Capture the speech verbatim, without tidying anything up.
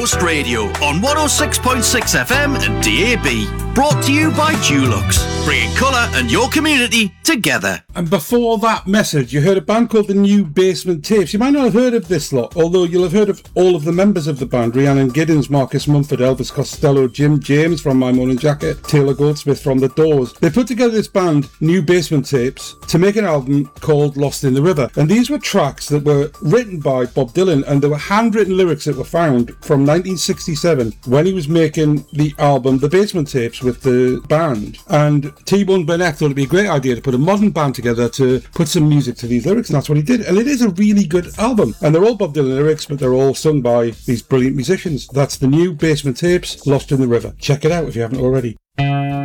Coast Radio on one oh six point six F M and D A B. Brought to you by Dulux, bringing colour and your community together. And before that message, you heard a band called the New Basement Tapes. You might not have heard of this lot, although you'll have heard of all of the members of the band: Rhiannon Giddens, Marcus Mumford, Elvis Costello, Jim James from My Morning Jacket, Taylor Goldsmith from The Doors. They put together this band, New Basement Tapes, to make an album called Lost in the River. And these were tracks that were written by Bob Dylan, and there were handwritten lyrics that were found from nineteen sixty-seven when he was making the album The Basement Tapes with the band. And T-Bone Burnett thought it'd be a great idea to put a modern band together to put some music to these lyrics, and that's what he did. And it is a really good album. And they're all Bob Dylan lyrics, but they're all sung by these brilliant musicians. That's the New Basement Tapes, Lost in the River. Check it out if you haven't already.